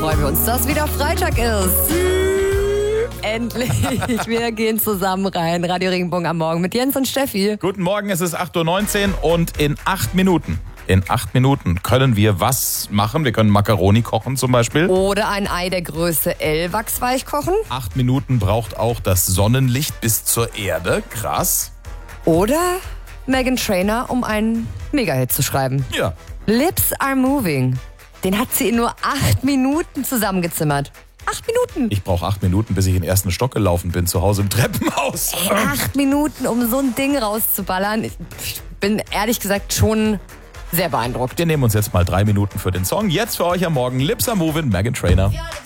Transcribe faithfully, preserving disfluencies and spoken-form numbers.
freuen wir uns, dass wieder Freitag ist. Endlich, wir gehen zusammen rein. Radio Regenbogen am Morgen mit Jens und Steffi. Guten Morgen, es ist acht Uhr neunzehn und in acht Minuten, in acht Minuten können wir was machen? Wir können Macaroni kochen zum Beispiel. Oder ein Ei der Größe L wachsweich kochen. Acht Minuten braucht auch das Sonnenlicht bis zur Erde. Krass. Oder Meghan Trainor, um einen Mega-Hit zu schreiben. Ja. Lips Are Moving. Den hat sie in nur acht Minuten zusammengezimmert. Acht Minuten. Ich brauche acht Minuten, bis ich in den ersten Stock gelaufen bin, zu Hause im Treppenhaus. Ey, acht Minuten, um so ein Ding rauszuballern. Ich bin ehrlich gesagt schon sehr beeindruckt. Wir nehmen uns jetzt mal drei Minuten für den Song. Jetzt für euch am Morgen Lips Are Moving, Meghan Trainor.